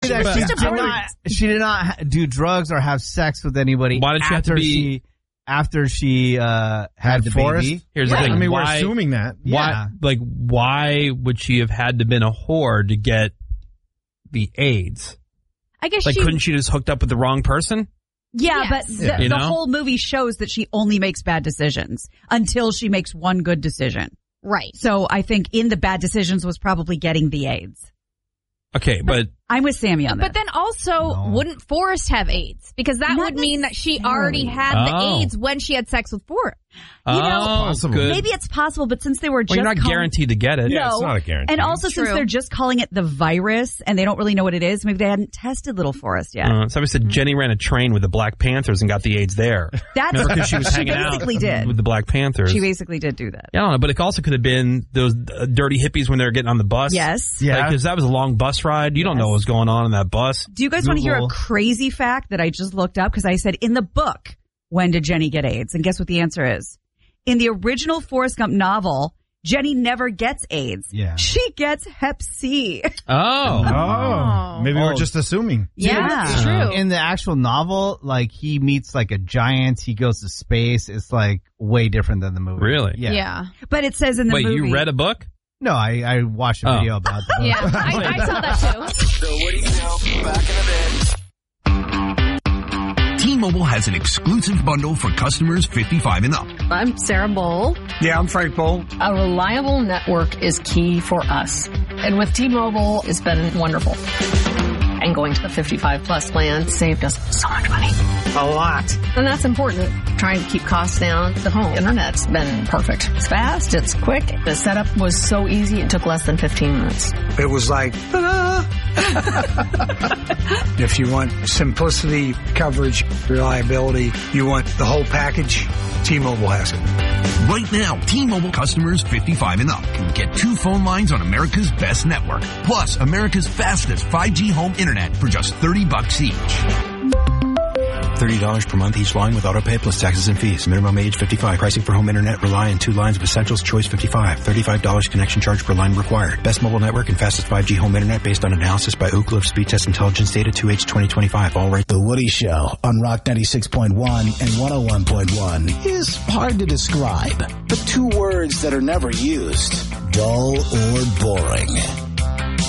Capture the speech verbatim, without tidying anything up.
She, was she, just a did bird. not, she did not ha- do drugs or have sex with anybody. Why did she have to after be- She, after she uh, had the Forrest? baby. Here's the Right. thing. I mean, why, we're assuming that. Why, Yeah. like, why would she have had to been a whore to get the AIDS? I guess Like, she couldn't she just hooked up with the wrong person? Yeah, Yes. but the, You the know? whole movie shows that she only makes bad decisions until she makes one good decision. right. So I think in the bad decisions was probably getting the AIDS. Okay, but I'm with Sammy on that. But then also, No. wouldn't Forrest have AIDS? Because that Not would mean that she already had Oh. the AIDS when she had sex with Forrest. You know, oh, possible. good. maybe it's possible, but since they were well, just you're not calling- guaranteed to get it. Yeah, it's No. not a guarantee. And also, since True. they're just calling it the virus and they don't really know what it is, maybe they hadn't tested Little Forrest yet. Uh, somebody said Jenny ran a train with the Black Panthers and got the AIDS there. That's Remember, because she was she hanging out basically did. with the Black Panthers. She basically did do that. Yeah, I don't know, but it also could have been those uh, dirty hippies when they were getting on the bus. Yes. Yeah. Because that was a long bus ride. You don't Yes. know what was going on in that bus. Do you guys want to hear a Google. crazy fact that I just looked up? Because I said in the book, when did Jenny get AIDS? And guess what the answer is? In the original Forrest Gump novel, Jenny never gets AIDS. Yeah. She gets Hep C. Oh. Oh, maybe Oh. we're just assuming. Yeah. That's true. In the actual novel, like he meets like a giant, he goes to space. It's like way different than the movie. Really? Yeah. Yeah. But it says in the Wait, movie. you read a book? No, I, I watched a Oh. video about the book. Yeah. I, I saw that too. The Woody Show, back in a bit. T-Mobile has an exclusive bundle for customers fifty-five and up. I'm Sarah Bowl. Yeah, I'm Frank Bowl. A reliable network is key for us. And with T-Mobile, it's been wonderful. And going to the fifty-five plus plan saved us so much money. A lot. And that's important. Trying to keep costs down. The home internet's been perfect. It's fast. It's quick. The setup was so easy. It took less than fifteen minutes. It was like, ta-da! If you want simplicity, coverage, reliability, you want the whole package, T-Mobile has it. Right now, T-Mobile customers fifty-five and up can get two phone lines on America's best network, plus America's fastest five G home internet for just thirty bucks each. thirty dollars per month each line with autopay plus taxes and fees. Minimum age fifty-five. Pricing for home internet rely on two lines of Essentials Choice fifty-five. thirty-five dollars connection charge per line required. Best mobile network and fastest five G home internet based on analysis by Ookla of Speed Test Intelligence Data two H twenty twenty-five. All right. The Woody Show on Rock ninety-six point one and one oh one point one is hard to describe, but two words that are never used: dull or boring.